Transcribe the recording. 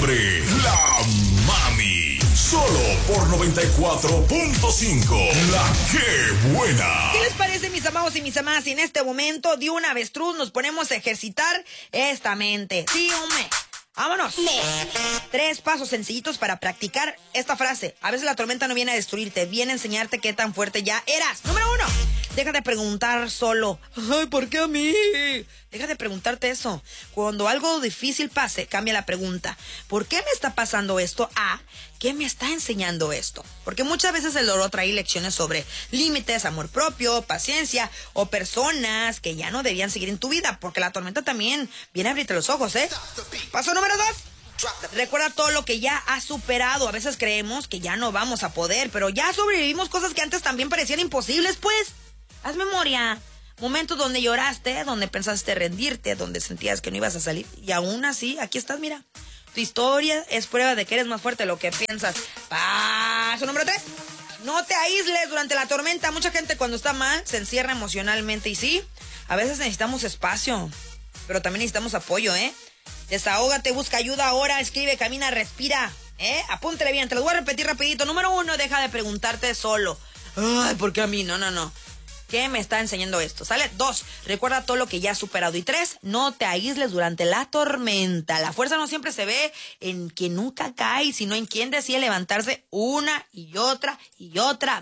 nombre, la Mami. Solo por 94.5. La que buena. ¿Qué les parece, mis amados y mis amadas? Si en este momento, de un avestruz, nos ponemos a ejercitar esta mente. Sí, hombre. ¡Vámonos! 3 pasos sencillitos para practicar esta frase. A veces la tormenta no viene a destruirte, viene a enseñarte qué tan fuerte ya eras. Número 1. Deja de preguntar solo. Ay, ¿por qué a mí? Deja de preguntarte eso. Cuando algo difícil pase, cambia la pregunta. ¿Por qué me está pasando esto? A, ¿qué me está enseñando esto? Porque muchas veces el dolor trae lecciones sobre límites, amor propio, paciencia o personas que ya no debían seguir en tu vida. Porque la tormenta también viene a abrirte los ojos, ¿eh? Paso número 2. Recuerda todo lo que ya has superado. A veces creemos que ya no vamos a poder, pero ya sobrevivimos cosas que antes también parecían imposibles, pues. Haz memoria. Momentos donde lloraste, donde pensaste rendirte, donde sentías que no ibas a salir. Y aún así, aquí estás, mira. Tu historia es prueba de que eres más fuerte de lo que piensas. Paso número 3. No te aísles durante la tormenta. Mucha gente cuando está mal se encierra emocionalmente. Y sí, a veces necesitamos espacio, pero también necesitamos apoyo, ¿eh? Desahógate, busca ayuda ahora, escribe, camina, respira, apúntale bien, te lo voy a repetir rapidito. Número 1, deja de preguntarte solo. Ay, ¿por qué a mí? No. ¿Qué me está enseñando esto? ¿Sale? 2, recuerda todo lo que ya has superado. Y 3, no te aísles durante la tormenta. La fuerza no siempre se ve en quien nunca cae, sino en quien decide levantarse una y otra